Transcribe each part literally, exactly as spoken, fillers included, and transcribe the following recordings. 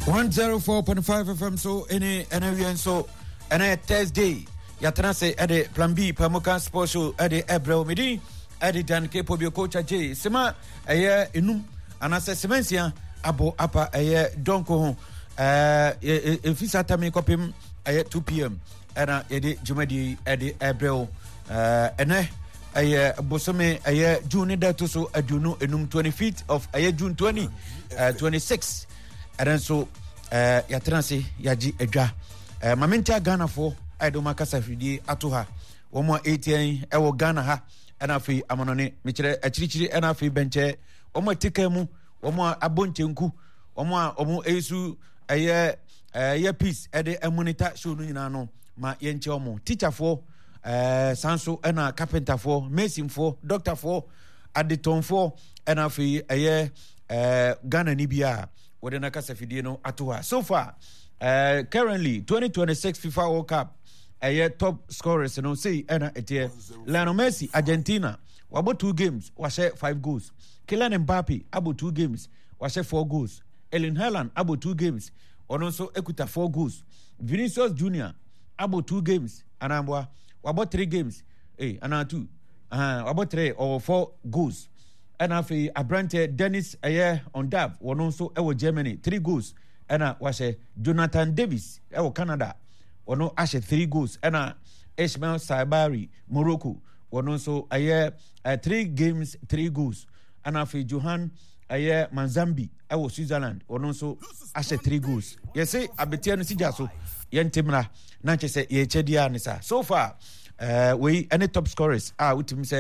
one oh four point five F M so any and so and Thursday yatana say at the Plan B Pamoka Sports Show at the Ebro Midi at the Dan Cape of your coach J Sema a year inum and as a semencia abo apa a year donko uh if it's at me copim at two p.m. and a Jumadi at the Ebro uh and a year Bosome a year June that so a Juno enum twenty-fifth of a year June twenty uh twenty-six. And then so uh yatranse yaji edwa uh mamenta Ghana for idoma kasa fidi atoha womo eighteen e wo Ghana ha and afi amanone mekire achirichiri and afi benche womo tika mu womo abonchenku womo omo esu eye eye peace e de monitor show no nyina no ma yenche omo teacher for uh sanso and carpenter for mason for doctor for aditon for and afi eye uh Ghana ni bia Wadena Kasafidi no atoha. So far, uh, currently twenty twenty-six FIFA World Cup, a year top scorers, you know, say Ena Etie, Lionel Messi, Argentina, about two games, was five goals. Kylian Mbappe, about two games, was four goals. Erling Haaland, about two games, and also Equita four goals. Vinicius Junior, about two games, and I'm about three games, eh, and two, uh, about three or four goals. And afi abrante Dennis aye on Dav one also ewo Germany three goals and a was Jonathan Davis ewo Canada one ashe three goals and a Ismail Sabari Morocco one also aye uh, three games three goals and afi Johan aye Manzambi ewo Switzerland one also ashe three goals yes say abetia no sijaso yentimra na che say ye chedia ni sa so far uh, we any top scorers ah utim say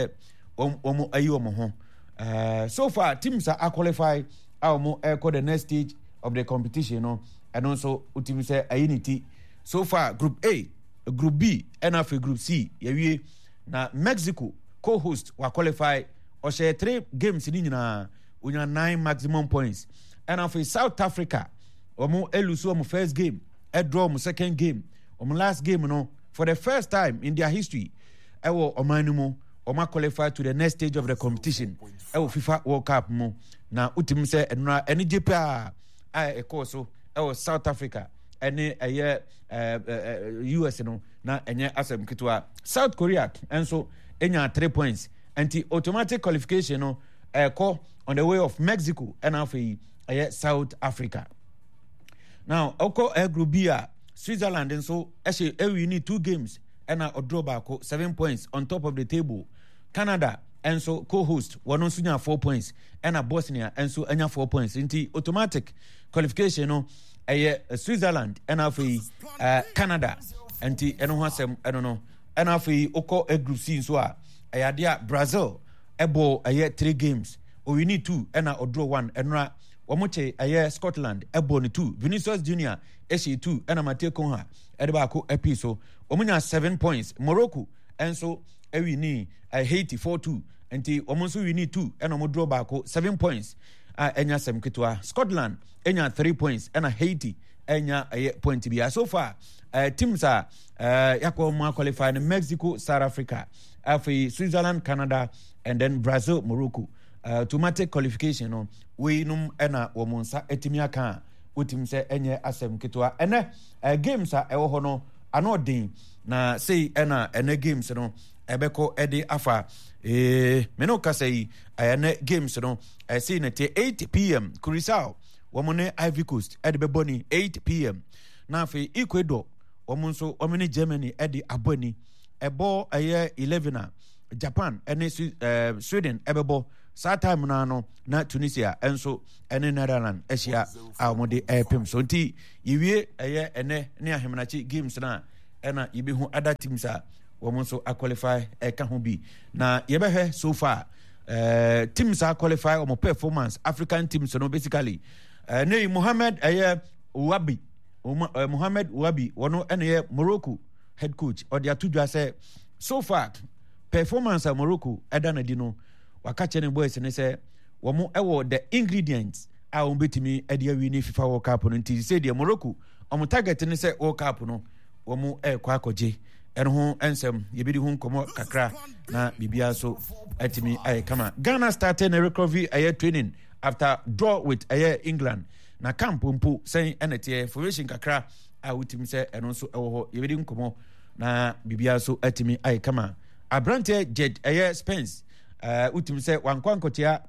omo ayi omo ho. Uh, so far, teams are qualified our more echo the next stage of the competition, you know, and also team say a unity. So far, Group A, Group B, and after Group C, yeah, now Mexico co-host were qualified or share three games in na unya nine maximum points, and after South Africa, or more elusu on first game, a draw on second game, on last game, you know, for the first time in their history, I will omanumo. Oma qualify to the next stage of the competition. E wo FIFA World Cup mo na utim se enra eni jepe a e course e South Africa eni eye U S no na enye asem kitwa South Korea enso enya three points anti automatic qualification no e ko on the way of Mexico and afi eye South Africa. Now oko e group B a Switzerland enso e e we need two games and a draw back seven points on top of the table. Canada and so co-host one on sunya four points and a Bosnia and so anya four points into automatic qualification no a Switzerland and afi uh, Canada and the eno hasem I don't know and afi oko a group C so a dia Brazil ebo a three games or we need two and a draw one and ra wamoche a Scotland ebo ni two Vinicius Junior eshi two and a Mateo Konha edeba episo omunya seven points Morocco and so we need a Haiti four two and the omonso we need two and omo draw back seven points uh enya sem kitwa Scotland enya three points and a Haiti enya a point to be so far uh, teams are uh yako ma qualify in Mexico, South Africa, afi Switzerland, Canada and then Brazil, Morocco. Uh, automatic qualification no we num ena omonsa etimia kan utim se enye asem kitwa ene uh, games are ewo ho no anodin na say ena ene games no ebeko ede afa eh meno kasai ene games no I see na eight p.m. Curacao womone Ivory Coast ede beboni eight p.m. na fe Ecuador womonso womene Germany ede aboni ebo aye eleven Japan ene uh, Sweden ebebo saa time na no na Tunisia enso ene Netherlands Asia amode epem so nti yiwie eye ene ne ahemnachi games na ena yibehu other teams a womonso a qualify e ka ho bi na yebehwe so far uh, teams are qualify or performance African teams no basically uh, ne Mohamed eye Wabi uh, Mohamed Wabi wono ene Morocco head coach or dia tudwa say so far performance of Morocco edana dino wakache ne boys ne say womo ewo the ingredients a ombetimi edia wini FIFA World Cup no nti say the Morocco omo target ne say World Cup no womo e kwa akoje eno ho ensem yebedi hu nkomo kakra na bibia so atimi ay kama Ghana started a recovery air training after draw with air England na camp mpo sen enete formation kakra a utim se eno so ewo ho yebedi nkomo na bibia so atimi ai kama abrante Jed eye Spence uh, utim se wankwankotia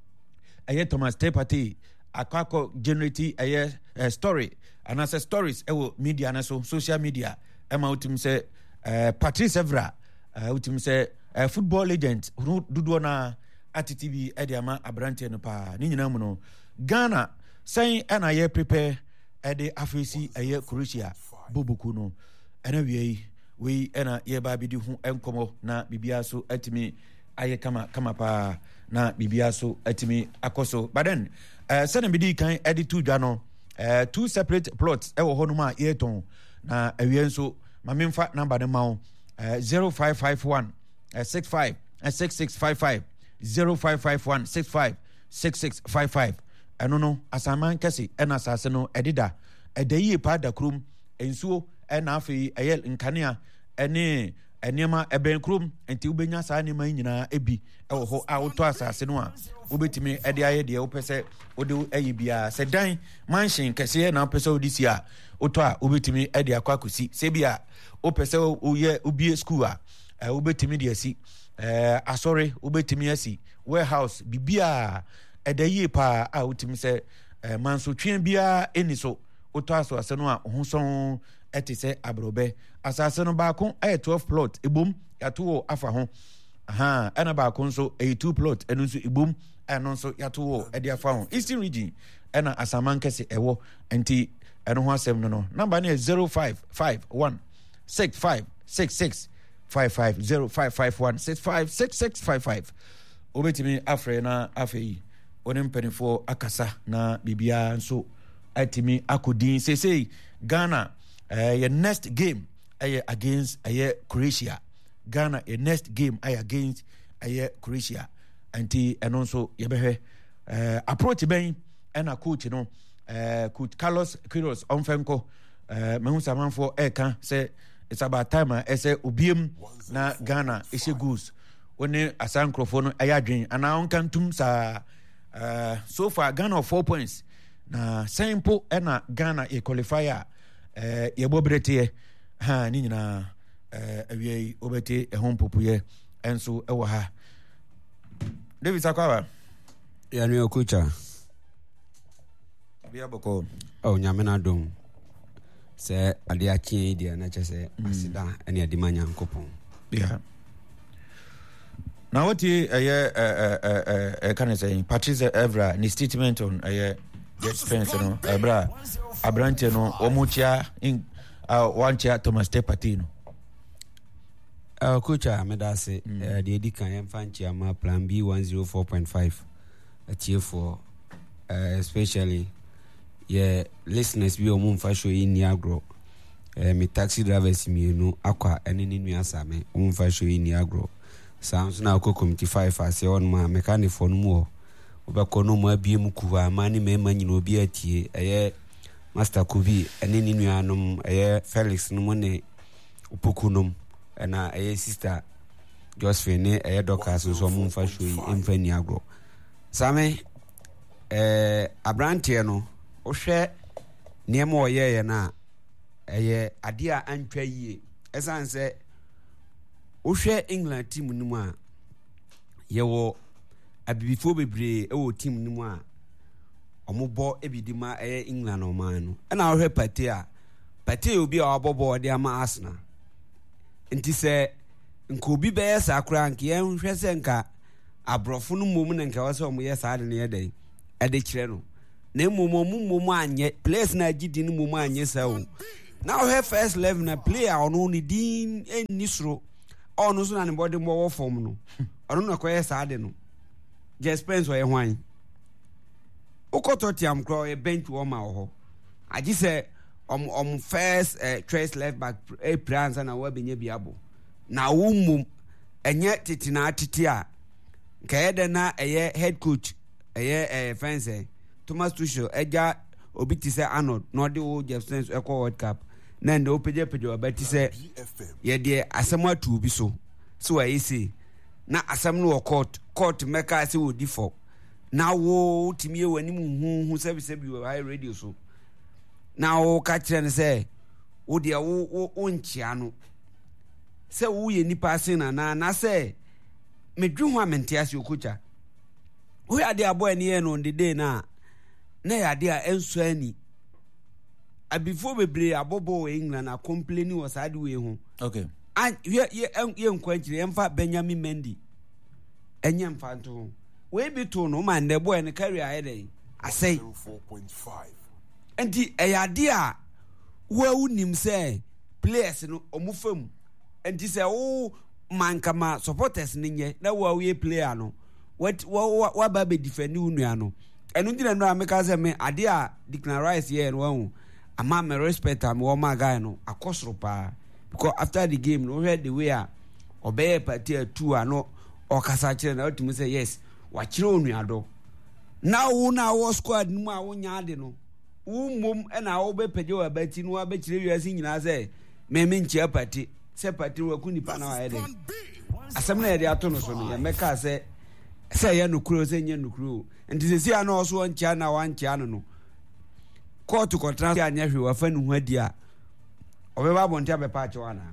eye Thomas Tepati akako generate eye uh, story anase stories ewo media na so social media ema utim se uh, Patrice Evra uh, utim se uh, football legend dudu na T V ediama abrante no pa ni nyina mu no Ghana sen ena ye prepare ede afesi eye Croatia bobuku no ena wiei we ena ye ba bidi hu enkomo na bibia so atimi aye kama kama pa na bibia so atimi akoso but then uh, sene bidi kan edi two dwa no uh, two separate plots e wo ho no ma ye ton na awien so mamemfa number ne mawo uh, zero five five one uh, six five and six six five five zero five five one six five six six five five eno no asaman kese ena asase no edida edayi pa da krum ensuo ena afi eyel nkanea ene enema eben krum enti ubenya saa ne man nyina ebi ewo ho a woto asase no a wobetimi ede aye de wopese wode ayi bia se dan mansion kese na wopese odisi a woto a wobetimi ede akwakosi se bia wopese uye ubie school a wobetimi de asi eh asori ubetimi asi warehouse bibia edayi pa a utimi se eh, manso twen bia eni so oto aso ase no a hoson etise abrobe asase no ba kon eh twelve plot ebom yato afa ho aha ana ba kon so eh two plot enu so ebom eno so yato e de afa ho Eastern region ana asaman kese ewo enti eno ho asem no no number na zero five five one six five six six five five zero five five one six five six six five five obetimi afre na afei onim penifo akasa na bibia nso atimi akodin sesei Ghana uh, your next game uh, against uh, Croatia Ghana your next game uh, against uh, Croatia anti eno nso yebehwe uh, approach ben na coach no uh, coach Carlos Queiroz onfenko uh, mehu samanfo eka say it's about time I say ubiem na Ghana ishe goose one asan microphone ayadwen ana onkantum sa uh, so far Ghana four points na simple ena Ghana e qualifier eh yebo brete ha ni nyina eh awie obete ehon popuye enso ewo ha David Sakwa ya ni okucha bia boko oh nyamena dom se ade akie dia na chese asida ene adimanya nkopon yeah now what you uh, uh, uh, uh, can I say Patrice Evra ni statement on uh, Jed Spence no Ebra Abrante no omuchia in uh, wanchia Thomas Tepati no uh, kucha medase mm. uh, de edikan yemfanchi ama plan B one oh four point five atie for uh, especially yeah listeners bi omu mfa show in agro eh me taxi drivers mi no akwa ene ni nua same omu mfa show in agro sounds na ko committee five ase on ma mechanic for no mo obekọ no mo abie mu kuwa amani me ma nyina obi atie eye master Kubi ene ni nua nom eye Felix no mo ne opokunum na eye sister Josephine eye Doka so so omu mfa show in mfa ni agro same eh Abrante no ohwe niemo oyeye na eye ade a antwa yie esanse ohwe England team nimu a yewo abibifo bebre ewo team nimu a omobo ebidima eye England o man no na ohwe Pate a Pate obi a obobo de ama Arsenal nti se nka obi be yesa akura nka ye nhwe se nka abrofo no mom na nka wase omo yesa ade ne yedai ade kire no na momo momo anye place na gidi no momo anye sawo na o first eleven na player ono ni din enisro ono so na ne body mo wo form no ono na ko yesa ade no Jed Spence we hwan ukoto tiam kro e bench wo ma ho agi se om om first uh, trace left back e eh, plans na wa benye biabo na wo mum enye titina titi a kaede na eye head coach eye eh fence Thomas Tuchel eja obi ti se Arnold no de wo Jed Spence e ko World Cup na ndo opeje peje obati se ye de asem atu bi so so wa yisi na asem no court court meka se wo di for na wo timi wani mu hu service bi wo high radio so na wo ka kire ne say wo de wo wo nchia no say wo ye nipa asen na na na say medwu ho amente ase okocha wo ya de abo ani e no de na na ya de a enso ani abifo bebre abobo England a complain was ade we ho okay and ye ye ye nkwanchire emfa Benjamin Mendy enye mfa nto we be to no man the boy ne carry ahead I say four point five enti eyade a wo unim say players no omufam enti say wo man kama supporters ne nye na wo we player no what wa ba be defend unu ano enu ndina no ameka say me ade a Declan Rice here no wo ama me respect am wo ma guy no akosoro pa because after the game no heard the way a obey party two ano o kasa kire na otimi say yes wa kire onu ado na wo na wo squad mu a wo nya ade no wo mom e na wo be pege wa bati no wa be kire wiase nyina say me me nchia party say party wa ku nipa na wa ede asem na yede ato no so no ya meka say say ya nukuro say nya nukuro enti se sia na o so nchia na wa nchia no no court contract anya hwe wa fa nu hadi a obeba bonte abepa ache wana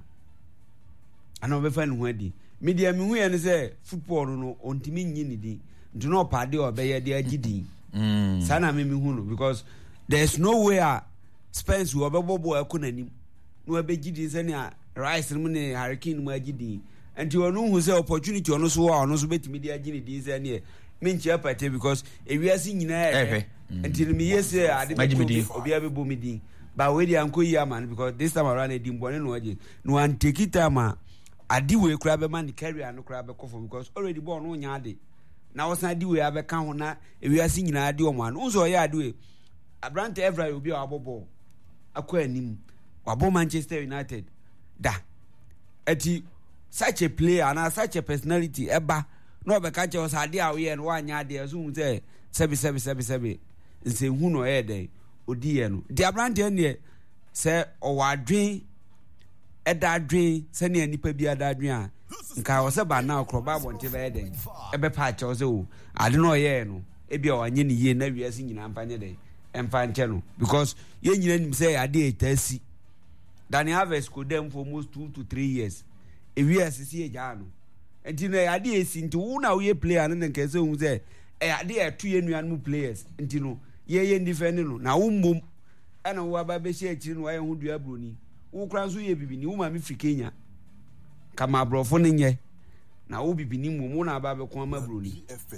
ana obefa nu hadi media mi hu ye ne say football no ontimi nyi ni di nti no pade obeye de agidi mm sana me mi hu no because there's no way a Spence will obebobo ekonanim no abegidi se ne Rice mu ne Hurricane mu agidi nti onu hu say opportunity onu so wa onu so betimi de agidi di se ne me nchia pate because ewiase nyina e nti me yese ade obi abebo mi din ba we dey anko yi man because this time around edim bone no age no an take it time ade we kura be man carry an kura be kofo because already born no nya ade na wo san ade we abeka ho na ewiase nyina ade o man unzo ya ade we Abrante Evra obi abobo akwa anim wabo Manchester United da eti such a player and such a personality eba no be ka che o sa ade a we no anya ade so hu say sebi sebi sebi sebi nse hu no e dey odi ye no di Abrante ne se o wadwen eda adwen se ne nipa bi ada adwen a nka wo se ba na okroba bonte be dey e be pa che o se o ade no ye no e bi o anye ne ye na wiase nyina mpanye dey emfa nche no because ye nyina nim say ade etasi Dani Alves could them for almost two to three years e wiase si e ja no enti na ade esi nti wo na wo ye player no nke se hu say e ade etu ye nuan players enti no ye ye defend no na wo mbom ana wo aba be she akiri no wa ye hu dua broni wo kran so ye bibini wo ma me firi Kenya kama brofo ne nye na wo bibini mu mo na aba be ko ma broni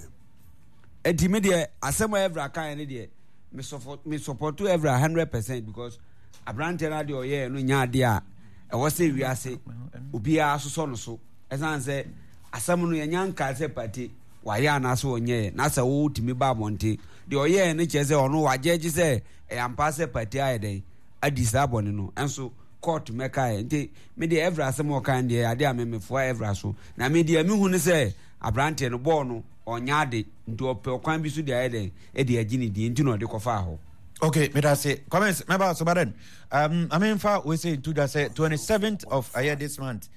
enti me de asema Evra kan ne de me support me support to Evra one hundred percent because Abrante na de oye no nya ade a e wo se wiase obi a so so no so esan se asem no ye nyanka se party wa ya na so onye na se wo timi ba monte de oye ne che se ono wa jeje se e ampa se party aye den adisa bone no enso court meka e nti me de Evra asem o kan de ade a me me fo Evra so na me de mi hu ne se Abrante no ball no onya ade nti ope okwan bi so de aye den e de agini di nti no de kofa ho. Okay, me that say comments. Remember, so but then, um, I mean, for we say to that say twenty-seventh of a year this month,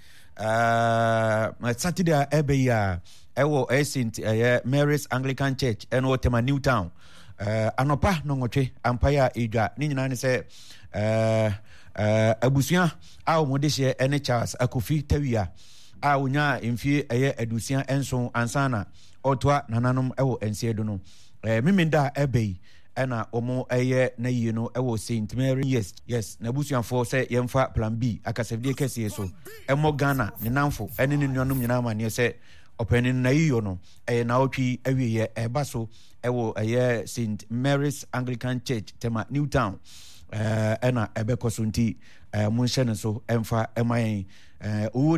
uh, Saturday, every year, I will I Saint Mary's Anglican Church and Otema Newtown. Uh, Anopa no ngoche Empire Ija. Ni nyina say, uh, uh, abusia a modeshe ene Charles Akufi Tewia. A unya imfi eye edusia enso ansana otwa nananom ewo ensie do no. Eh, miminda ebe. Ena omo eye na yie no ewo Saint Mary yes yes na busuanfo se yemfa plan B akasefde kese so emo Ghana ne namfo ene ne nuanom nyina ma ne se openin na yiyo no eye na otwi awiye eba so ewo eye Saint Mary's Anglican Church tema Newtown eh ena ebekoso nti eh munhye ne so emfa emayen eh